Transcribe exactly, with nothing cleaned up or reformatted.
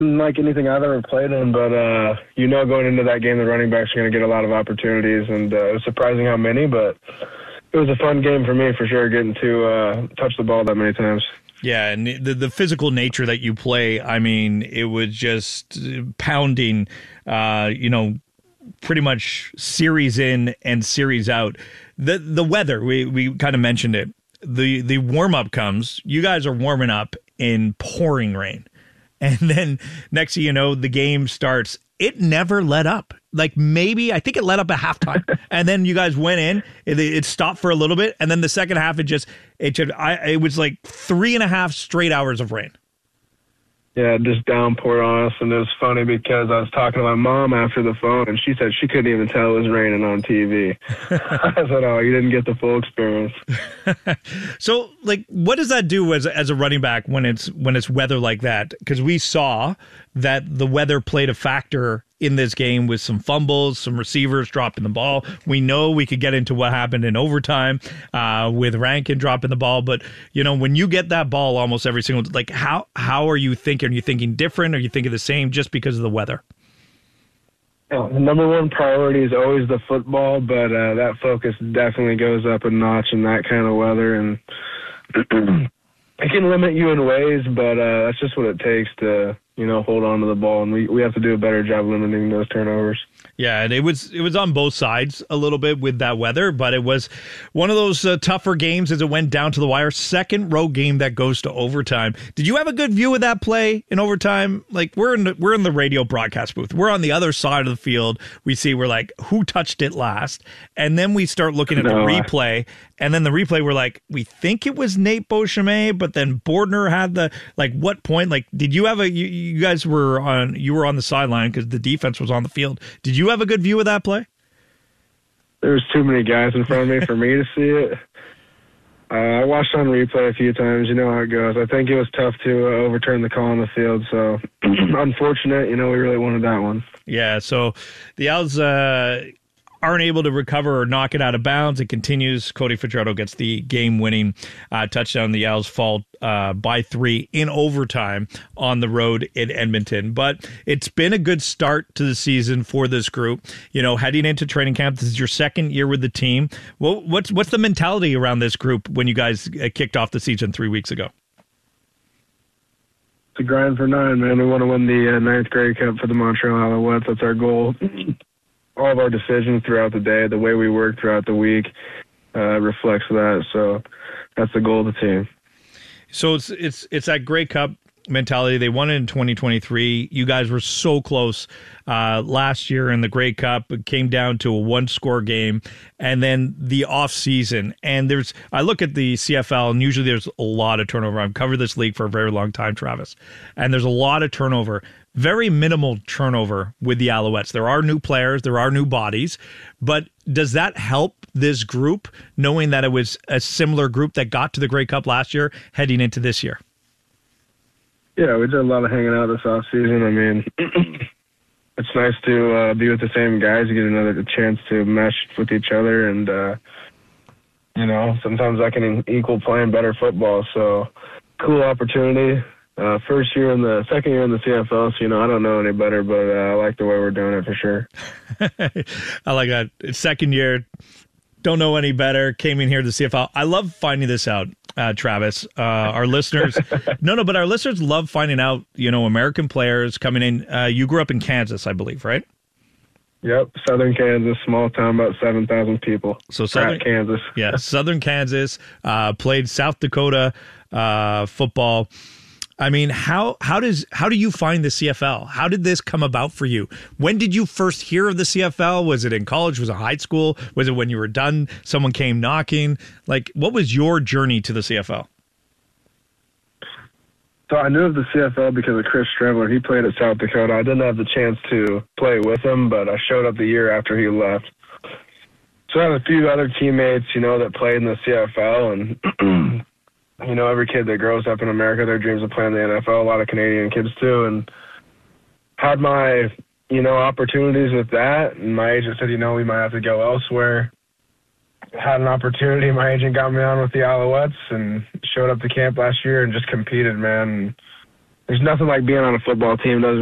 like anything I've ever played in, but uh, you know, going into that game, the running backs are going to get a lot of opportunities, and uh, it was surprising how many, but it was a fun game for me for sure, getting to uh, touch the ball that many times. Yeah, and the the physical nature that you play, I mean, it was just pounding, uh, you know, pretty much series in and series out. The the weather, we, we kind of mentioned it. The the warm-up comes, you guys are warming up in pouring rain. And then next thing you know, the game starts. It never let up. Like maybe, I think it let up at halftime. And then you guys went in, it, it stopped for a little bit. And then the second half, it just, it just, I, it was like three and a half straight hours of rain. Yeah, it just downpoured on us, and it was funny because I was talking to my mom after the phone, and she said she couldn't even tell it was raining on T V. I said, oh, you didn't get the full experience. So, like, what does that do as, as a running back when it's when it's weather like that? Because we saw that the weather played a factor in this game with some fumbles, some receivers dropping the ball. We know we could get into what happened in overtime uh, with Rankin dropping the ball. But, you know, when you get that ball almost every single, like, how how are you thinking? Are you thinking different? Are you thinking the same just because of the weather? Oh, the number one priority is always the football, but uh, that focus definitely goes up a notch in that kind of weather. And it can limit you in ways, but uh, that's just what it takes to, you know, hold on to the ball, and we, we have to do a better job limiting those turnovers. Yeah, and it was it was on both sides a little bit with that weather, but it was one of those uh, tougher games as it went down to the wire. Second road game that goes to overtime. Did you have a good view of that play in overtime? Like we're in the, we're in the radio broadcast booth. We're on the other side of the field. We see we're like, who touched it last? And then we start looking at no, the replay, and then the replay we're like, we think it was Nate Beauchemin, but then Bordner had the like what point? Like, did you have a you, you guys were on you were on the sideline because the defense was on the field. Did you have a good view of that play? There was too many guys in front of me for me to see it. Uh, I watched on replay a few times. You know how it goes. I think it was tough to uh, overturn the call on the field. So, unfortunate. You know, we really wanted that one. Yeah, so the Owls uh, aren't able to recover or knock it out of bounds. It continues. Cody Fajardo gets the game-winning uh, touchdown. The Owls fall uh, by three in overtime on the road in Edmonton. But it's been a good start to the season for this group. You know, heading into training camp, this is your second year with the team. Well, what's what's the mentality around this group when you guys uh, kicked off the season three weeks ago? It's a grind for nine, man. We want to win the uh, ninth Grey Cup for the Montreal Alouettes. That's our goal. All of our decisions throughout the day, the way we work throughout the week, uh, reflects that. So that's the goal of the team. So it's it's it's that Grey Cup mentality. They won it in twenty twenty-three. You guys were so close uh, last year in the Grey Cup. It came down to a one-score game, and then the off season. And there's I look at the C F L, and usually there's a lot of turnover. I've covered this league for a very long time, Travis, and there's a lot of turnover. Very minimal turnover with the Alouettes. There are new players, there are new bodies, but does that help this group, knowing that it was a similar group that got to the Grey Cup last year, heading into this year? Yeah, we did a lot of hanging out this offseason. I mean, it's nice to uh, be with the same guys. You get another chance to mesh with each other, and, uh, you know, sometimes that can equal playing better football. So, cool opportunity. Uh, first year in the second year in the C F L, so, you know, I don't know any better, but uh, I like the way we're doing it for sure. I like that. It's second year, don't know any better, came in here to the C F L. I love finding this out, uh, Travis. Uh, our listeners, no, no, but our listeners love finding out, you know, American players coming in. Uh, you grew up in Kansas, I believe, right? Yep, southern Kansas, small town, about seven thousand people. So southern Pratt, Kansas. Yeah, southern Kansas, uh, played South Dakota uh, football. I mean, how how does how do you find the C F L? How did this come about for you? When did you first hear of the C F L? Was it in college? Was it high school? Was it when you were done? Someone came knocking? Like, what was your journey to the C F L? So I knew of the C F L because of Chris Streveler. He played at South Dakota. I didn't have the chance to play with him, but I showed up the year after he left. So I have a few other teammates, you know, that played in the C F L, and you know, every kid that grows up in America, their dreams of playing the N F L, a lot of Canadian kids too, and had my, you know, opportunities with that, and my agent said, you know, we might have to go elsewhere. Had an opportunity. My agent got me on with the Alouettes and showed up to camp last year and just competed, man. And there's nothing like being on a football team. Doesn't